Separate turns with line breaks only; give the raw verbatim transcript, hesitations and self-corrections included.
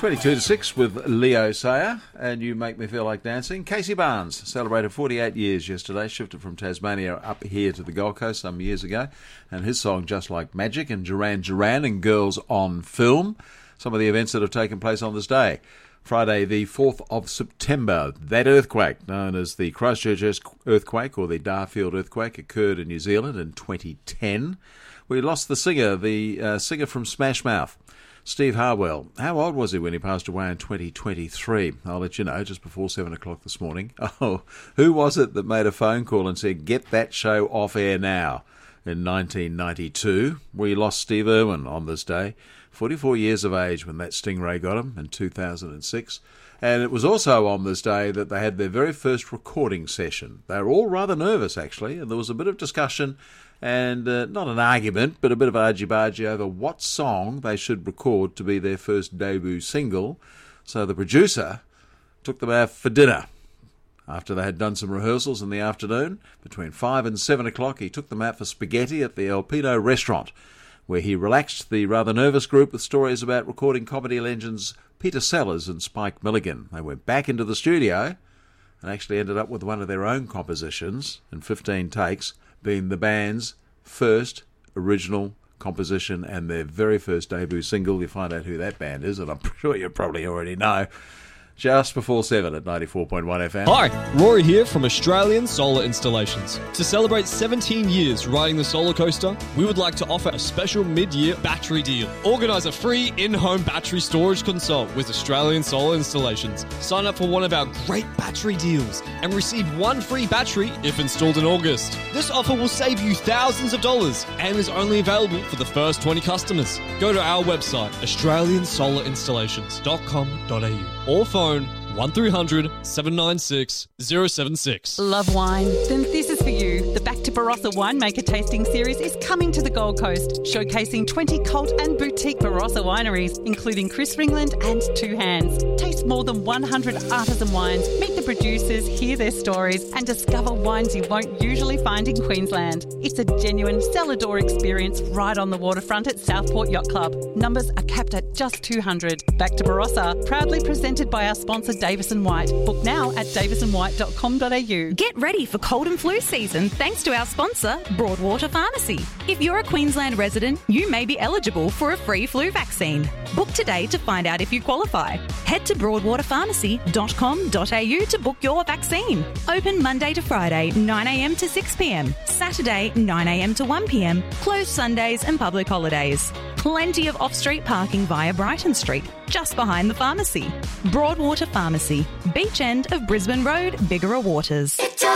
twenty-two to six with Leo Sayer, and You Make Me Feel Like Dancing. Casey Barnes celebrated forty-eight years yesterday, shifted from Tasmania up here to the Gold Coast some years ago, and his song Just Like Magic and Duran Duran and Girls on Film, some of the events that have taken place on this day. Friday the fourth of September, that earthquake, known as the Christchurch earthquake or the Darfield earthquake, occurred in New Zealand in twenty ten. We lost the singer, the uh, singer from Smash Mouth, Steve Harwell. How old was he when he passed away in twenty twenty-three? I'll let you know just before seven o'clock this morning. Oh, who was it that made a phone call and said, get that show off air now? In nineteen ninety-two, we lost Steve Irwin on this day, forty-four years of age when that Stingray got him in two thousand six. And it was also on this day that they had their very first recording session. They were all rather nervous, actually, and there was a bit of discussion and uh, not an argument, but a bit of argy-bargy over what song they should record to be their first debut single. So the producer took them out for dinner. After they had done some rehearsals in the afternoon, between five and seven o'clock, he took them out for spaghetti at the El Pino restaurant, where he relaxed the rather nervous group with stories about recording comedy legends Peter Sellers and Spike Milligan. They went back into the studio and actually ended up with one of their own compositions in fifteen takes, being the band's first original composition and their very first debut single. You find out who that band is, and I'm sure you probably already know. Just before seven at ninety-four point one F M.
Hi, Rory here from Australian Solar Installations. To celebrate seventeen years riding the solar coaster, we would like to offer a special mid-year battery deal. Organise a free in-home battery storage consult with Australian Solar Installations. Sign up for one of our great battery deals and receive one free battery if installed in August. This offer will save you thousands of dollars and is only available for the first twenty customers. Go to our website, australian solar installations dot com dot a u or phone one three hundred, seven nine six, zero seven six.
Love wine? Then this is for you. The Back to Barossa Winemaker Tasting Series is coming to the Gold Coast, showcasing twenty cult and boutique Barossa wineries, including Chris Ringland and Two Hands. Taste more than one hundred artisan wines, meet the producers, hear their stories, and discover wines you won't usually find in Queensland. It's a genuine cellar door experience right on the waterfront at Southport Yacht Club. Numbers are capped at just two hundred. Back to Barossa, proudly presented by our sponsor Davison White. Book now at davison white dot com dot a u.
Get ready for cold and flu season thanks to our sponsor, Broadwater Pharmacy. If you're a Queensland resident, you may be eligible for a free flu vaccine. Book today to find out if you qualify. Head to broadwater pharmacy dot com dot a u to book your vaccine. Open Monday to Friday, nine a m to six p m. Saturday, nine a m to one p m. Closed Sundays and public holidays. Plenty of off-street parking via Brighton Street, just behind the pharmacy. Broadwater Pharmacy, beach end of Brisbane Road, Bigara Waters.